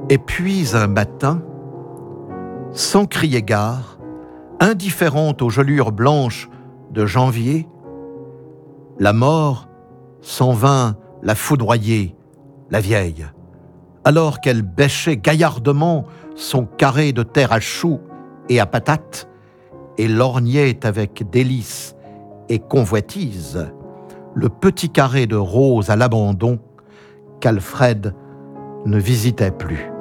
Et puis un matin, sans crier gare, indifférente aux gelures blanches de janvier, la mort s'en vint la foudroyer, la vieille, alors qu'elle bêchait gaillardement son carré de terre à choux et à patates, et lorgnait avec délice et convoitise le petit carré de roses à l'abandon qu'Alfred ne visitait plus.